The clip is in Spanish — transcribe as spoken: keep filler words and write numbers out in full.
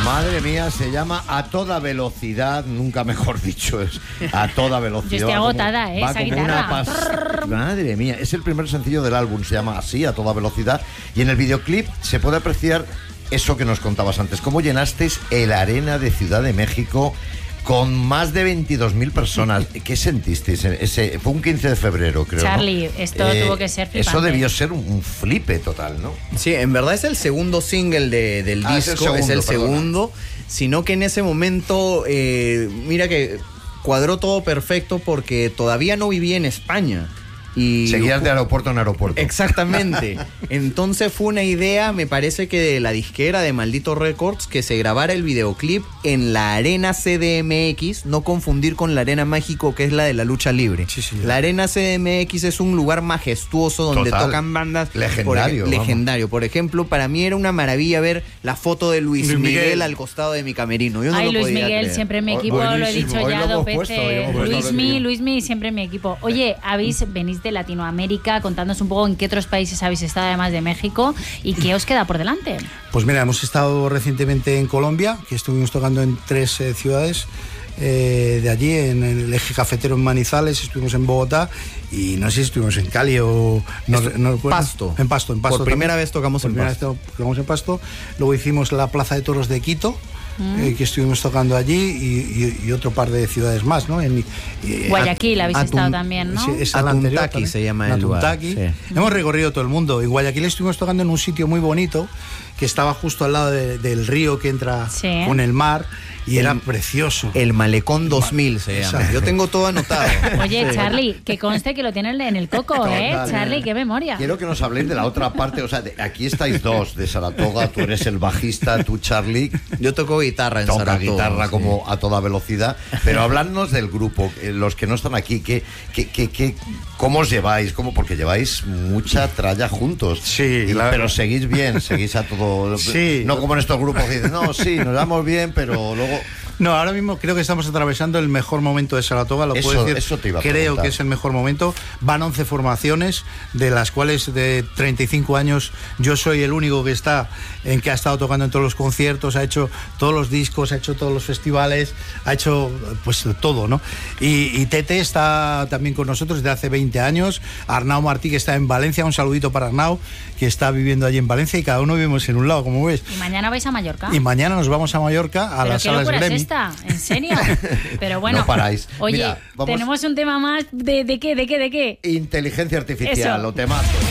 Madre mía, se llama A Toda Velocidad, nunca mejor dicho, es A Toda Velocidad. Yo estoy agotada, como, ¿eh? Va esa como guitarra. una pas- Madre mía, es el primer sencillo del álbum, se llama así, A Toda Velocidad. Y en el videoclip se puede apreciar eso que nos contabas antes, cómo llenasteis el Arena de Ciudad de México con más de veintidós mil personas. ¿Qué sentisteis? Ese, fue un quince de febrero, creo. Charlie, ¿no? esto Eh, tuvo que ser flipante. Eso debió ser un, un flipe total, ¿no? Sí, en verdad es el segundo single de, del Ah, disco, es el segundo, es el perdona. segundo, sino que en ese momento, eh, mira que cuadró todo perfecto porque todavía no vivía en España. Y Seguías de aeropuerto en aeropuerto. Exactamente. Entonces fue una idea, me parece que de la disquera de Maldito Records, que se grabara el videoclip en la Arena C D M X, no confundir con la Arena México, que es la de la lucha libre. Sí, sí. La Arena C D M X es un lugar majestuoso donde Total. tocan bandas. Legendario, Por, ej- vamos. legendario. Por ejemplo, para mí era una maravilla ver la foto de Luis, Luis Miguel. Miguel al costado de mi camerino. Yo no Ay, lo Luis podía Miguel, creer. siempre en mi Oh, equipo, lo he buenísimo, dicho hoy ya lo hemos dos puesto, hoy veces. hemos puesto Luis Luis Mi, Miguel. Luis Mi, siempre en mi equipo. Oye, habéis venís de Latinoamérica, contándonos un poco en qué otros países habéis estado además de México y qué os queda por delante. Pues mira, hemos estado recientemente en Colombia, que estuvimos tocando en tres eh, ciudades eh, de allí, en el eje cafetero en Manizales, estuvimos en Bogotá y no sé si estuvimos en Cali o... No, Estu- no recuerdo. Pasto. En Pasto, en Pasto. Por primera también. vez tocamos Por en primera Pasto. vez tocamos en Pasto. Luego hicimos la Plaza de Toros de Quito, eh, que estuvimos tocando allí, y, y- y otro par de ciudades más, ¿no? En, y- Guayaquil habéis Atun- estado también, ¿no? Sí, es la anterior Atuntaqui también. se llama el lugar, Atuntaqui. sí. Hemos recorrido todo el mundo. En Guayaquil estuvimos tocando en un sitio muy bonito que estaba justo al lado de- del río que entra Sí. con el mar y El- era precioso. El Malecón dos mil se llama. Exacto. Yo tengo todo anotado. Oye, Charlie, que conste que lo tienen en el coco, ¿eh? Total. Charlie, qué memoria. Quiero que nos habléis de la otra parte, o sea, de- aquí estáis dos, de Saratoga, tú eres el bajista, tú Charlie, Yo toco guitarra en toca Saratoga, guitarra sí. como a toda velocidad, pero habladnos del grupo, eh, los que no están aquí, que, que, que, que- ¿cómo os lleváis? ¿Cómo? Porque lleváis mucha tralla juntos. Sí, Y- la- pero seguís bien, seguís a todo. Sí. No como en estos grupos que dicen, no, sí, nos llevamos bien, pero luego. No, ahora mismo creo que estamos atravesando el mejor momento de Saratoga, lo Eso- puedo decir. eso te iba a creo preguntar. que es el mejor momento. Van once formaciones, de las cuales de treinta y cinco años yo soy el único que está en que ha estado tocando en todos los conciertos, ha hecho todos los discos, ha hecho todos los festivales, ha hecho pues todo, ¿no? Y, y Tete está también con nosotros desde hace veinte años. Arnau Martí, que está en Valencia, un saludito para Arnau, que está viviendo allí en Valencia, y cada uno vivimos en un lado, como ves. Y mañana vais a Mallorca. Y mañana nos vamos a Mallorca, a ¿Pero las qué salas locura es Grammy. esta? ¿En serio? Pero bueno. No paráis. Oye, Mira, vamos- tenemos un tema más de, de qué, de qué, de qué. Inteligencia artificial, Eso. o temazo.